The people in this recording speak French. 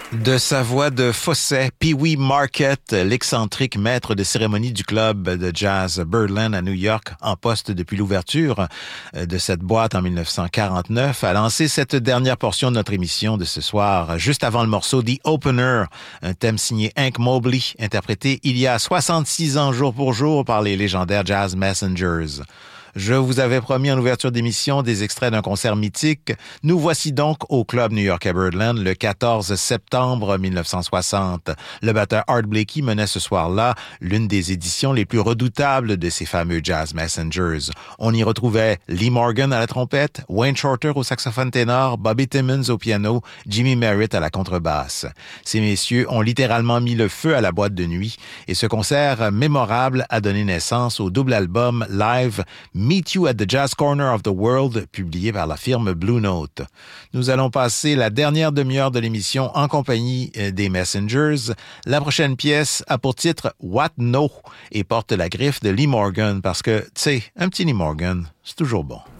De sa voix de fausset, Pee Wee Market, l'excentrique maître de cérémonie du club de jazz Birdland à New York, en poste depuis l'ouverture de cette boîte en 1949, a lancé cette dernière portion de notre émission de ce soir, juste avant le morceau The Opener, un thème signé Hank Mobley, interprété il y a 66 ans jour pour jour par les légendaires Jazz Messengers. Je vous avais promis en ouverture d'émission des extraits d'un concert mythique. Nous voici donc au club new-yorkais Birdland le 14 septembre 1960. Le batteur Art Blakey menait ce soir-là l'une des éditions les plus redoutables de ces fameux Jazz Messengers. On y retrouvait Lee Morgan à la trompette, Wayne Shorter au saxophone ténor, Bobby Timmons au piano, Jimmy Merritt à la contrebasse. Ces messieurs ont littéralement mis le feu à la boîte de nuit et ce concert mémorable a donné naissance au double album live Meet You at the Jazz Corner of the World, publié par la firme Blue Note. Nous allons passer la dernière demi-heure de l'émission en compagnie des Messengers. La prochaine pièce a pour titre What No et porte la griffe de Lee Morgan parce que, tu sais, un petit Lee Morgan, c'est toujours bon.